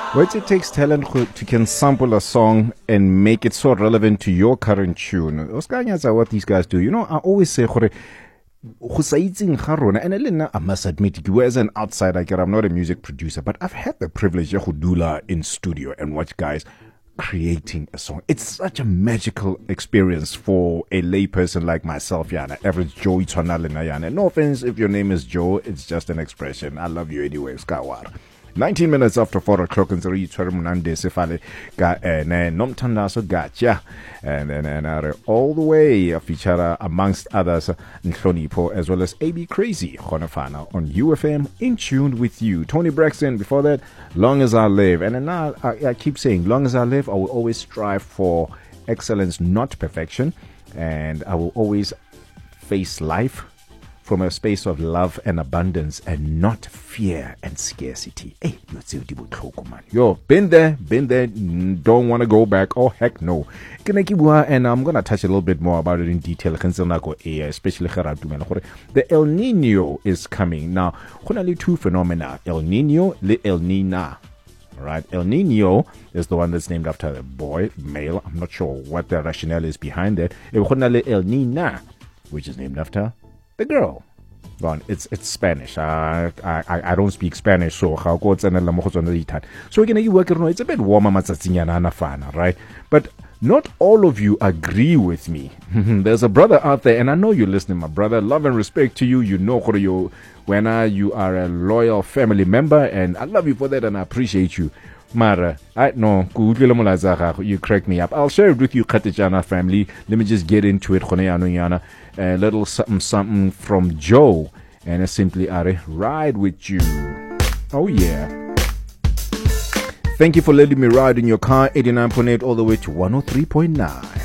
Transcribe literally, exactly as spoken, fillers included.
What it takes talent to can sample a song and make it so relevant to your current tune. That's what these guys do. You know, I always say, and I must admit, as an outsider, I'm not a music producer, but I've had the privilege to do in studio and watch guys creating a song. It's such a magical experience for a layperson like myself, Yana. Average Joe Yana. No offense if your name is Joe, it's just an expression. I love you anyway, Skywar. nineteen minutes after four o'clock in Zuri Munande Sefale got and Nomtandaso Gacha and then all the way a feature amongst others Nhlonipo as well as A B Crazy Khonafana on U F M in tune with you. Tony Braxton before that, Long As I Live. And then now I, I keep saying long as I live, I will always strive for excellence, not perfection, and I will always face life from a space of love and abundance and not fear and scarcity. Hey, yo, been there, been there, don't want to go back. Oh, heck no. And I'm going to touch a little bit more about it in detail, especially the El Nino is coming. Now, only two phenomena, El Nino, El Nina. Right, El Nino is the one that's named after a boy, male. I'm not sure what the rationale is behind that. El Nina, which is named after the girl. Gone. It's it's Spanish. Uh, I, I I don't speak Spanish, so how go it's an So again, you work it's a bit warmer, right? But not all of you agree with me. There's a brother out there, and I know you're listening, my brother. Love and respect to you. You know you when uh, you are a loyal family member, and I love you for that, and I appreciate you. Mara, I know you crack me up. I'll share it with you, Khatijana family. Let me just get into it. A little something something from Joe, and it's simply Are Ride With You. Oh yeah. Thank you for letting me ride in your car, eighty-nine point eight all the way to one oh three point nine.